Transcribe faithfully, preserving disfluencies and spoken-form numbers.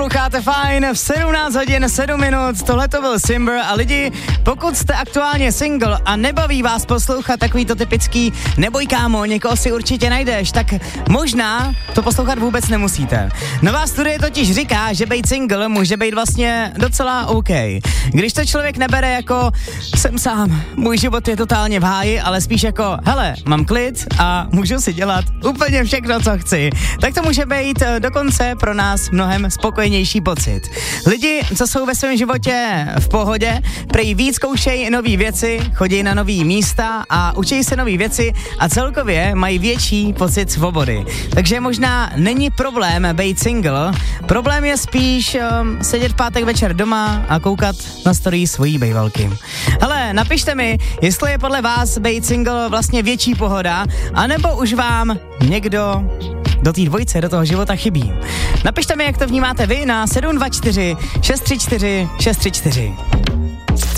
Posloucháte Fajn v sedmnáct hodin sedm minut, tohle to byl Simber a lidi, pokud jste aktuálně single a nebaví vás poslouchat takový to typický neboj kámo, někoho si určitě najdeš, tak možná to poslouchat vůbec nemusíte. Nová studie totiž říká, že být single může být vlastně docela OK. Když to člověk nebere jako jsem sám, můj život je totálně v háji, ale spíš jako hele, mám klid a můžu si dělat úplně všechno, co chci, tak to může být dokonce pro nás mnohem spokojenější pocit. Lidi, co jsou ve svém životě v pohodě, prej víc zkoušejí nový věci, chodí na nový místa a učí se nový věci a celkově mají větší pocit svobody. Takže možná není problém být single, problém je spíš um, sedět v pátek večer doma a koukat na story svojí bejvalky. Hele, napište mi, jestli je podle vás být single vlastně větší pohoda, anebo už vám někdo do té dvojce, do toho života chybí. Napište mi, jak to vnímáte vy na sedm dva čtyři šest tři čtyři šest tři čtyři.